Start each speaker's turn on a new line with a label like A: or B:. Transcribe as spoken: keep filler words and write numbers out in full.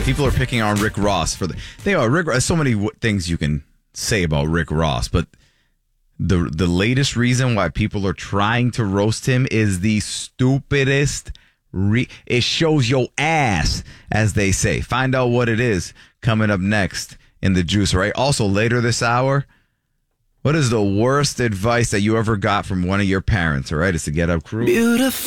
A: People are picking on Rick Ross for the. They are Rick. So many w- things you can say about Rick Ross, but the the latest reason why people are trying to roast him is the stupidest. Re- it shows your ass, as they say. Find out what it is coming up next in the juice. Right. Also later this hour. What is the worst advice that you ever got from one of your parents? All right, it's the Get Up Crew.
B: Beautiful.